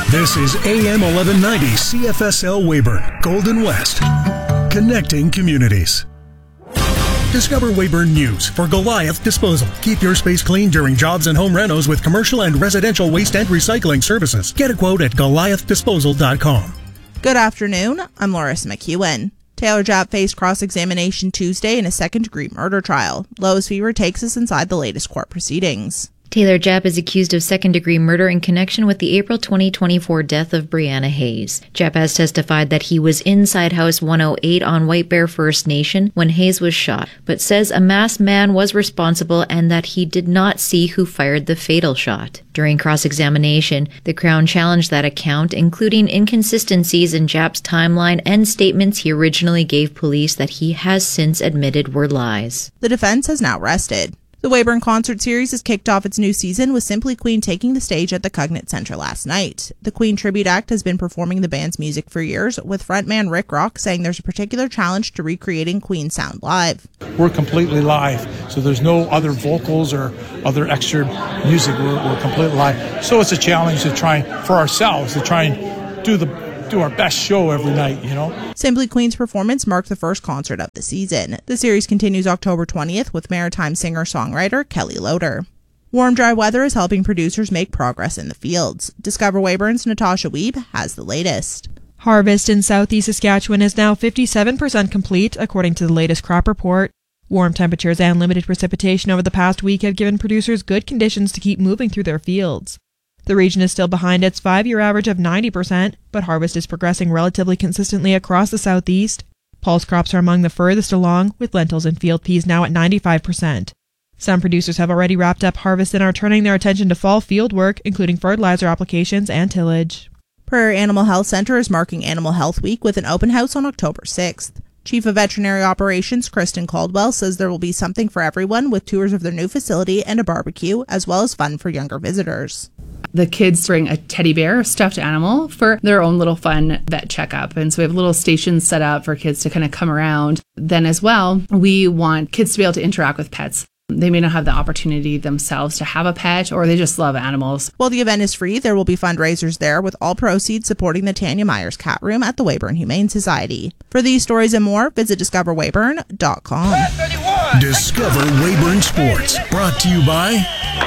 This is AM 1190 CFSL Weyburn, Golden West. Connecting communities. Discover Weyburn News for Goliath Disposal. Keep your space clean during jobs and home renos with commercial and residential waste and recycling services. Get a quote at goliathdisposal.com. Good afternoon. I'm Loris McEwen. Taylor Japp faced cross-examination Tuesday in a second-degree murder trial. Lois Fever takes us inside the latest court proceedings. Taylor Japp is accused of second-degree murder in connection with the April 2024 death of Brianna Hayes. Japp has testified that he was inside House 108 on White Bear First Nation when Hayes was shot, but says a masked man was responsible and that he did not see who fired the fatal shot. During cross-examination, the Crown challenged that account, including inconsistencies in Japp's timeline and statements he originally gave police that he has since admitted were lies. The defense has now rested. The Weyburn Concert Series has kicked off its new season with Simply Queen taking the stage at the Cognate Centre last night. The Queen Tribute Act has been performing the band's music for years, with frontman Rick Rock saying there's a particular challenge to recreating Queen sound live. We're completely live, so there's no other vocals or other extra music. We're completely live. So it's a challenge to try for ourselves to try and do our best show every night, you know. Simply Queen's performance marked the first concert of the season. The series continues October 20th with Maritime singer-songwriter Kelly Loader. Warm, dry weather is helping producers make progress in the fields. Discover Weyburn's Natasha Wiebe has the latest. Harvest in southeast Saskatchewan is now 57% complete, according to the latest crop report. Warm temperatures and limited precipitation over the past week have given producers good conditions to keep moving through their fields. The region is still behind its 5-year average of 90%, but harvest is progressing relatively consistently across the southeast. Pulse crops are among the furthest along, with lentils and field peas now at 95%. Some producers have already wrapped up harvest and are turning their attention to fall field work, including fertilizer applications and tillage. Prairie Animal Health Centre is marking Animal Health Week with an open house on October 6th. Chief of Veterinary Operations Kristen Caldwell says there will be something for everyone with tours of their new facility and a barbecue, as well as fun for younger visitors. The kids bring a teddy bear, stuffed animal, for their own little fun vet checkup. And so we have little stations set up for kids to kind of come around. Then as well, we want kids to be able to interact with pets. They may not have the opportunity themselves to have a pet, or they just love animals. While the event is free, there will be fundraisers there, with all proceeds supporting the Tanya Myers Cat Room at the Weyburn Humane Society. For these stories and more, visit discoverweyburn.com. Discover Weyburn Sports, brought to you by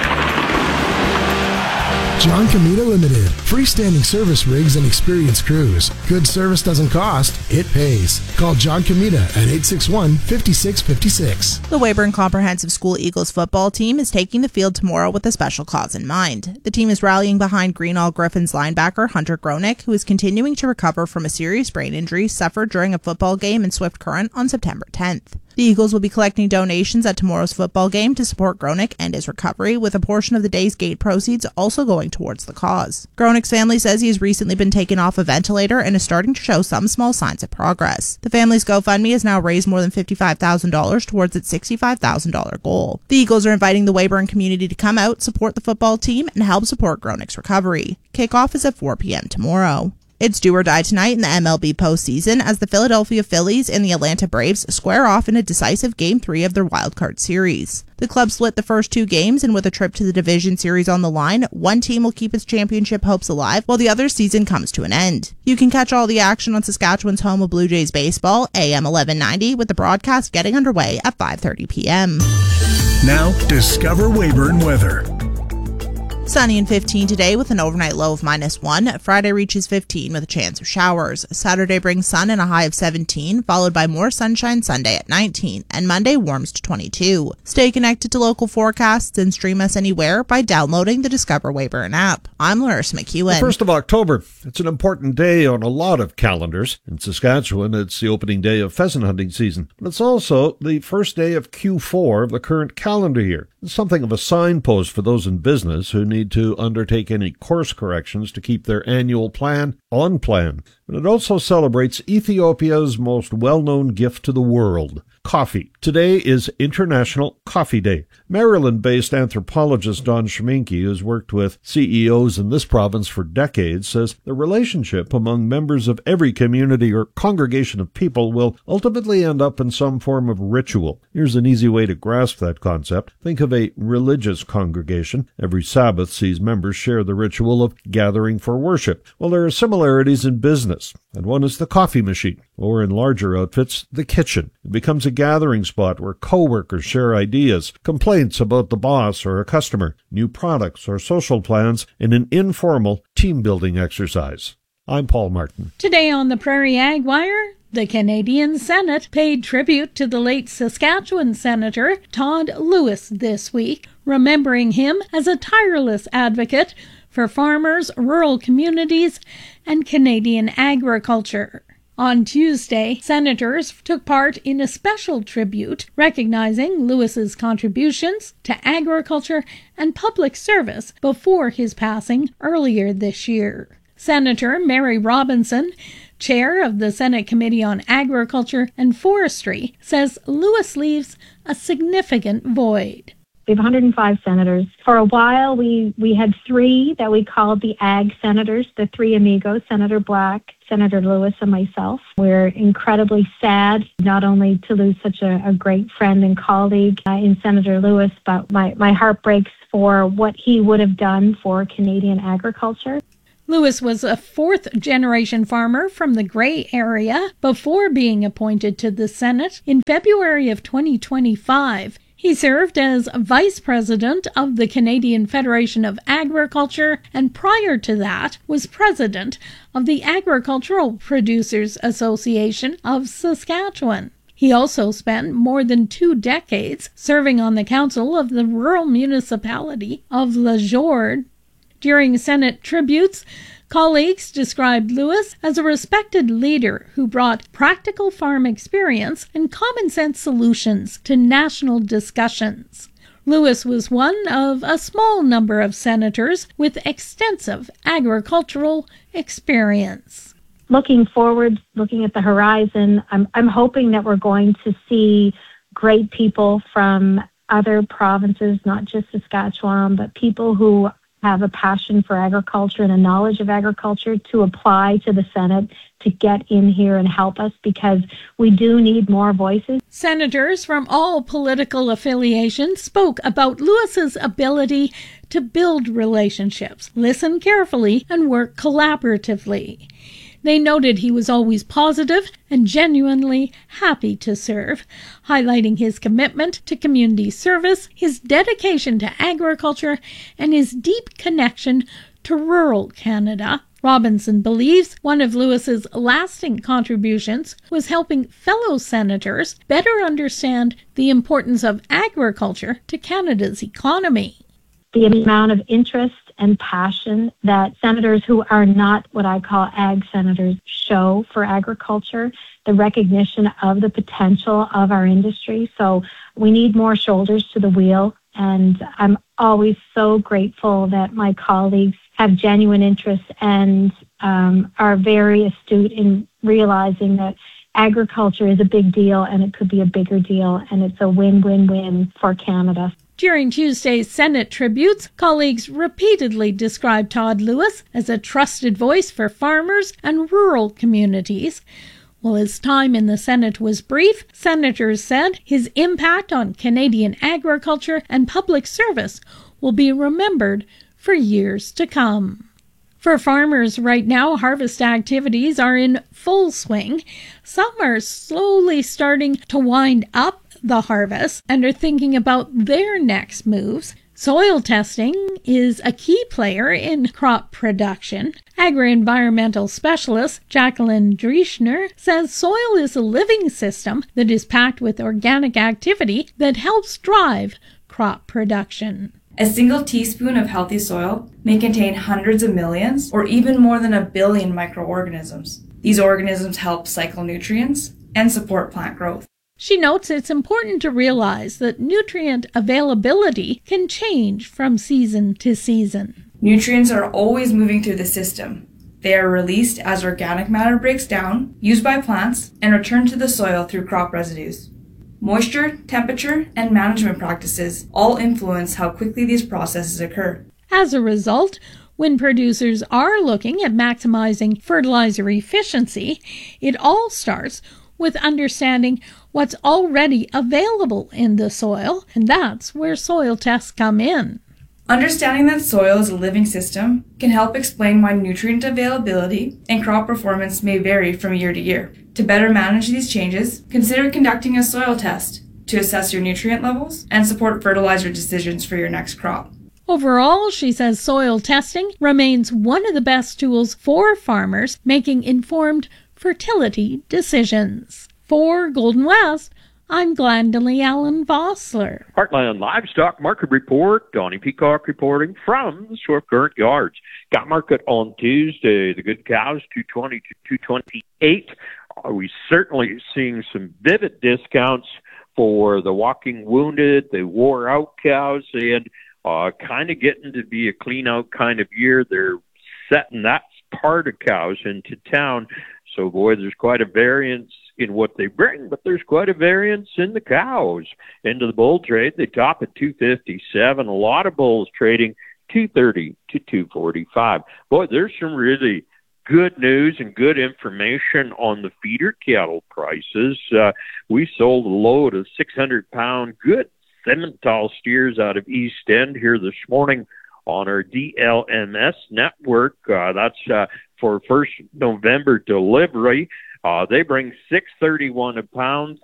John Comita Limited. Freestanding service rigs and experienced crews. Good service doesn't cost, it pays. Call John Comita at 861-5656. The Weyburn Comprehensive School Eagles football team is taking the field tomorrow with a special cause in mind. The team is rallying behind Greenall Griffins linebacker Hunter Gronick, who is continuing to recover from a serious brain injury suffered during a football game in Swift Current on September 10th. The Eagles will be collecting donations at tomorrow's football game to support Gronick and his recovery, with a portion of the day's gate proceeds also going towards the cause. Gronick's family says he has recently been taken off a ventilator and is starting to show some small signs of progress. The family's GoFundMe has now raised more than $55,000 towards its $65,000 goal. The Eagles are inviting the Weyburn community to come out, support the football team, and help support Gronick's recovery. Kickoff is at 4 p.m. tomorrow. It's do or die tonight in the MLB postseason as the Philadelphia Phillies and the Atlanta Braves square off in a decisive Game 3 of their wildcard series. The club split the first two games, and with a trip to the division series on the line, one team will keep its championship hopes alive while the other's season comes to an end. You can catch all the action on Saskatchewan's home of Blue Jays baseball, AM 1190, with the broadcast getting underway at 5:30 p.m. Now, Discover Weyburn weather. Sunny and 15 today with an overnight low of -1. Friday reaches 15 with a chance of showers. Saturday brings sun and a high of 17, followed by more sunshine Sunday at 19, and Monday warms to 22. Stay connected to local forecasts and stream us anywhere by downloading the Discover Weyburn app. I'm Larissa McEwen. The 1st of October. It's an important day on a lot of calendars. In Saskatchewan, it's the opening day of pheasant hunting season. But it's also the first day of Q4 of the current calendar year. It's something of a signpost for those in business who need to undertake any course corrections to keep their annual plan on plan. But it also celebrates Ethiopia's most well-known gift to the world, coffee. Today is International Coffee Day. Maryland-based anthropologist Don Schminke, who's worked with CEOs in this province for decades, says the relationship among members of every community or congregation of people will ultimately end up in some form of ritual. Here's an easy way to grasp that concept. Think of a religious congregation. Every Sabbath sees members share the ritual of gathering for worship. Well, there are similarities in business, and one is the coffee machine, or in larger outfits, the kitchen. It becomes a gathering spot where co-workers share ideas, complaints about the boss or a customer, new products or social plans in an informal team-building exercise. I'm Paul Martin. Today on the Prairie Ag Wire, the Canadian Senate paid tribute to the late Saskatchewan Senator Todd Lewis this week, remembering him as a tireless advocate for farmers, rural communities, and Canadian agriculture. On Tuesday, senators took part in a special tribute recognizing Lewis's contributions to agriculture and public service before his passing earlier this year. Senator Mary Robinson, chair of the Senate Committee on Agriculture and Forestry, says Lewis leaves a significant void. We have 105 senators. For a while, we had three that we called the Ag Senators, the three amigos, Senator Black, Senator Lewis, and myself. We're incredibly sad not only to lose such a great friend and colleague in Senator Lewis, but my heart breaks for what he would have done for Canadian agriculture. Lewis was a fourth-generation farmer from the Grey area before being appointed to the Senate in February of 2025. He served as vice president of the Canadian Federation of Agriculture and prior to that was president of the Agricultural Producers Association of Saskatchewan. He also spent more than 2 decades serving on the council of the rural municipality of La Jourde. During Senate tributes, colleagues described Lewis as a respected leader who brought practical farm experience and common-sense solutions to national discussions. Lewis was one of a small number of senators with extensive agricultural experience. Looking forward, looking at the horizon, I'm hoping that we're going to see great people from other provinces, not just Saskatchewan, but people who have a passion for agriculture and a knowledge of agriculture to apply to the Senate to get in here and help us because we do need more voices. Senators from all political affiliations spoke about Lewis's ability to build relationships, listen carefully, and work collaboratively. They noted he was always positive and genuinely happy to serve, highlighting his commitment to community service, his dedication to agriculture, and his deep connection to rural Canada. Robinson believes one of Lewis's lasting contributions was helping fellow senators better understand the importance of agriculture to Canada's economy. The amount of interest and passion that senators who are not what I call ag senators show for agriculture, the recognition of the potential of our industry. So we need more shoulders to the wheel. And I'm always so grateful that my colleagues have genuine interest and are very astute in realizing that agriculture is a big deal and it could be a bigger deal. And it's a win-win-win for Canada. During Tuesday's Senate tributes, colleagues repeatedly described Todd Lewis as a trusted voice for farmers and rural communities. While his time in the Senate was brief, senators said his impact on Canadian agriculture and public service will be remembered for years to come. For farmers right now, harvest activities are in full swing. Some are slowly starting to wind up the harvest and are thinking about their next moves. Soil testing is a key player in crop production. Agri-environmental specialist Jacqueline Dreschner says soil is a living system that is packed with organic activity that helps drive crop production. A single teaspoon of healthy soil may contain hundreds of millions or even more than 1 billion microorganisms. These organisms help cycle nutrients and support plant growth. She notes it's important to realize that nutrient availability can change from season to season. Nutrients are always moving through the system. They are released as organic matter breaks down, used by plants, and returned to the soil through crop residues. Moisture, temperature, and management practices all influence how quickly these processes occur. As a result, when producers are looking at maximizing fertilizer efficiency, it all starts with understanding what's already available in the soil, and that's where soil tests come in. Understanding that soil is a living system can help explain why nutrient availability and crop performance may vary from year to year. To better manage these changes, consider conducting a soil test to assess your nutrient levels and support fertilizer decisions for your next crop. Overall, she says soil testing remains one of the best tools for farmers making informed fertility decisions. For Golden West, I'm Glendalee Allen Vossler. Heartland Livestock Market Report. Donnie Peacock reporting from the Swift Current Yards. Got market on Tuesday. The good cows, 220 to 228. Are we certainly seeing some vivid discounts for the walking wounded, the wore out cows, and kind of getting to be a clean out kind of year. They're setting that part of cows into town. So, boy, there's quite a variance in what they bring, but there's quite a variance in the cows. Into the bull trade, they top at 257. A lot of bulls trading 230 to 245. Boy, there's some really good news and good information on the feeder cattle prices. We sold a load of 600-pound good Simmental steers out of East End here this morning on our DLMS network. That's for 1st November delivery. They bring $631 a pound,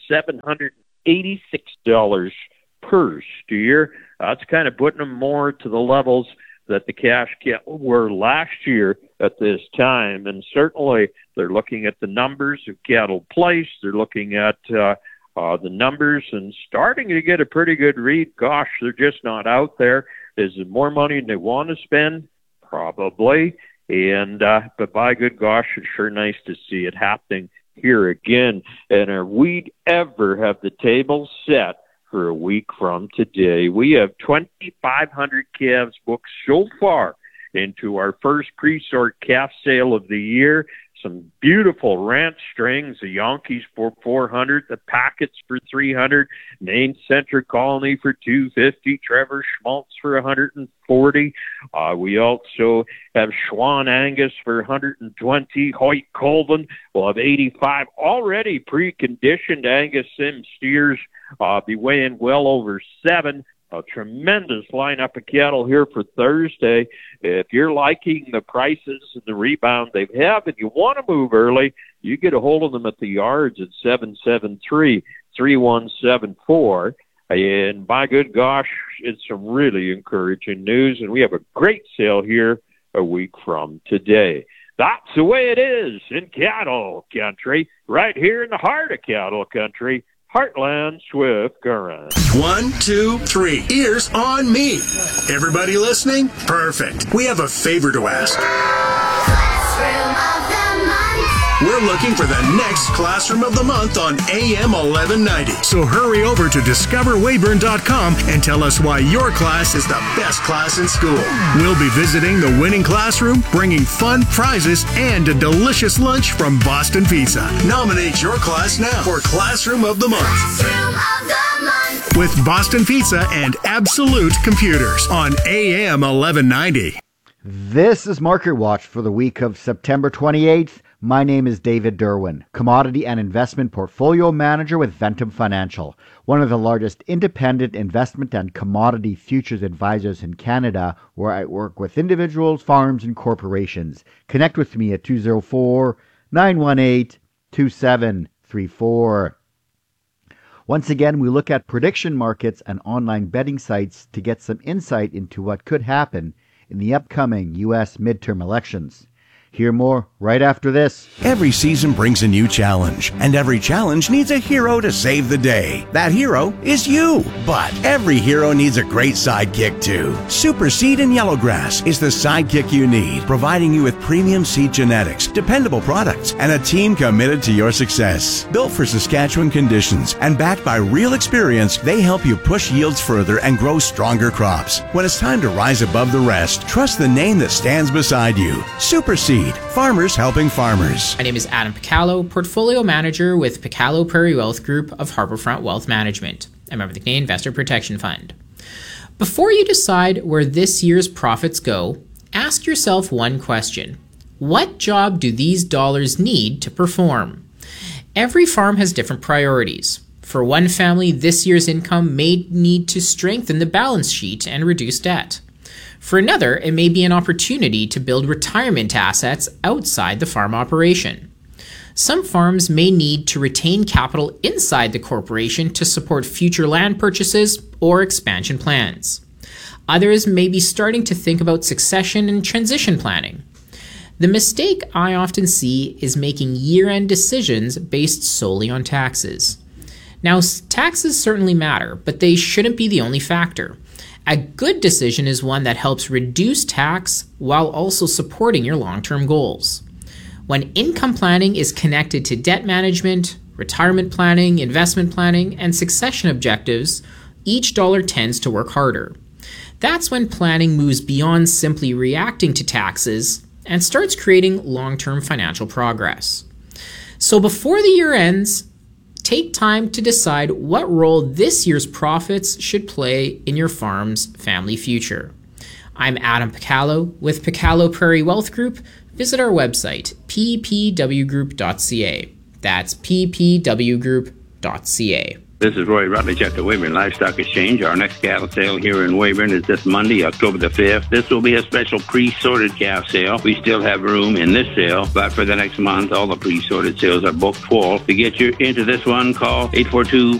$3,786 per steer. That's kind of putting them more to the levels that the cash cattle were last year at this time. And certainly they're looking at the numbers of cattle placed. They're looking at the numbers and starting to get a pretty good read. Gosh, they're just not out there. Is it more money than they want to spend? Probably. And but by good gosh, it's sure nice to see it happening here again. And are we ever have the table set for a week from today? We have 2,500 calves booked so far into our first pre-sort calf sale of the year. Some beautiful ranch strings, the Yankees for $400, the Packets for $300, Maine Central Colony for $250, Trevor Schmaltz for $140. We also have Schwan Angus for $120, Hoyt Colvin will have $85. Already pre-conditioned Angus Sim steers be weighing well over 7. A tremendous lineup of cattle here for Thursday. If you're liking the prices and the rebound they have and you want to move early, you get a hold of them at the yards at 773-3174. And by good gosh, it's some really encouraging news. And we have a great sale here a week from today. That's the way it is in cattle country, right here in the heart of cattle country. Heartland Swift Current. 1, 2, 3. Ears on me. Everybody listening? Perfect. We have a favor to ask. Classroom of the Month. We're looking for the next Classroom of the Month on AM 1190. So hurry over to discoverwayburn.com and tell us why your class is the best class in school. We'll be visiting the winning classroom, bringing fun prizes and a delicious lunch from Boston Pizza. Nominate your class now for Classroom of the Month. Classroom of the Month. With Boston Pizza and Absolute Computers on AM 1190. This is Market Watch for the week of September 28th. My name is David Derwin, Commodity and Investment Portfolio Manager with Ventum Financial, one of the largest independent investment and commodity futures advisors in Canada, where I work with individuals, farms, and corporations. Connect with me at 204-918-2734. Once again, we look at prediction markets and online betting sites to get some insight into what could happen in the upcoming U.S. midterm elections. Hear more right after this. Every season brings a new challenge, and every challenge needs a hero to save the day. That hero is you. But every hero needs a great sidekick too. Super Seed and Yellowgrass is the sidekick you need, providing you with premium seed genetics, dependable products, and a team committed to your success. Built for Saskatchewan conditions and backed by real experience, they help you push yields further and grow stronger crops. When it's time to rise above the rest, trust the name that stands beside you. Super Seed. succeed. Farmers helping farmers. My name is Adam Picallo, Portfolio Manager with Picallo Prairie Wealth Group of Harbourfront Wealth Management, a member of the Canadian Investor Protection Fund. Before you decide where this year's profits go, ask yourself one question. What job do these dollars need to perform? Every farm has different priorities. For one family, this year's income may need to strengthen the balance sheet and reduce debt. For another, it may be an opportunity to build retirement assets outside the farm operation. Some farms may need to retain capital inside the corporation to support future land purchases or expansion plans. Others may be starting to think about succession and transition planning. The mistake I often see is making year-end decisions based solely on taxes. Now, taxes certainly matter, but they shouldn't be the only factor. A good decision is one that helps reduce tax while also supporting your long-term goals. When income planning is connected to debt management, retirement planning, investment planning, and succession objectives, each dollar tends to work harder. That's when planning moves beyond simply reacting to taxes and starts creating long-term financial progress. So before the year ends, take time to decide what role this year's profits should play in your farm's family future. I'm Adam Picallo with Picallo Prairie Wealth Group. Visit our website, ppwgroup.ca. That's ppwgroup.ca. This is Roy Rutledge at the Weyburn Livestock Exchange. Our next cattle sale here in Weyburn is this Monday, October the 5th. This will be a special pre-sorted calf sale. We still have room in this sale, but for the next month, all the pre-sorted sales are booked full. To get you into this one, call 842